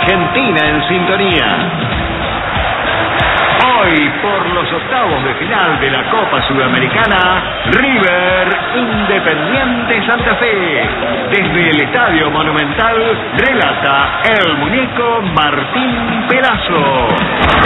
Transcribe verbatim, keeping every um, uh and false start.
Argentina en sintonía. Hoy, por los octavos de final de la Copa Sudamericana, River Independiente Santa Fe. Desde el Estadio Monumental, relata el muñeco Martín Pelazo.